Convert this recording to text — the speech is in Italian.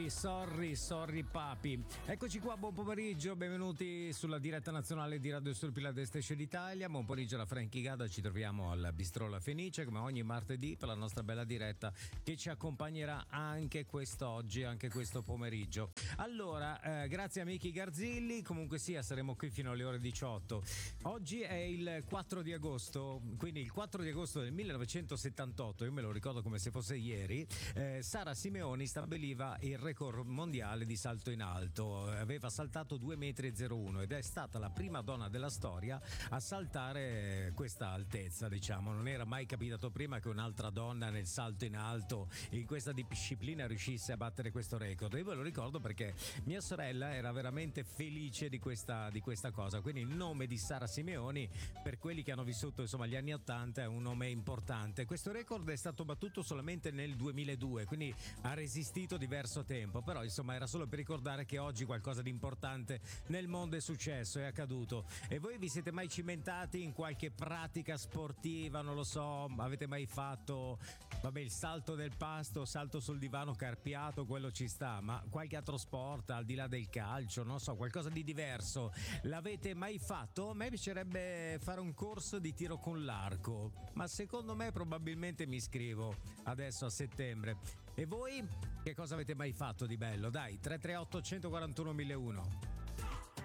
Sorry papi. Eccoci qua, buon pomeriggio, benvenuti sulla diretta nazionale di Radio Stupila Station Italia. Buon pomeriggio da Frankie Gada, ci troviamo al Bistrò La Fenice come ogni martedì per la nostra bella diretta che ci accompagnerà anche quest'oggi, anche questo pomeriggio. Allora, grazie a Miki Garzilli, comunque sia saremo qui fino alle ore 18. Oggi è il 4 di agosto, quindi il 4 di agosto del 1978, io me lo ricordo come se fosse ieri, Sara Simeoni stabiliva il record mondiale di salto in alto, aveva saltato 2,01 m ed è stata la prima donna della storia a saltare questa altezza, diciamo. Non era mai capitato prima che un'altra donna nel salto in alto in questa disciplina riuscisse a battere questo record. Io ve lo ricordo perché mia sorella era veramente felice di questa cosa, quindi il nome di Sara Simeoni, per quelli che hanno vissuto insomma gli anni 80, è un nome importante. Questo record è stato battuto solamente nel 2002, quindi ha resistito diverso tempo, però insomma era solo per ricordare che oggi qualcosa di importante nel mondo è successo, è accaduto. E voi vi siete mai cimentati in qualche pratica sportiva, non lo so, avete mai fatto il salto del pasto, salto sul divano carpiato, quello ci sta, ma qualche altro sport al di là del calcio, non so, qualcosa di diverso l'avete mai fatto? A me piacerebbe fare un corso di tiro con l'arco, ma secondo me probabilmente mi iscrivo adesso a settembre. E voi che cosa avete mai fatto di bello? Dai, 338 141 1001.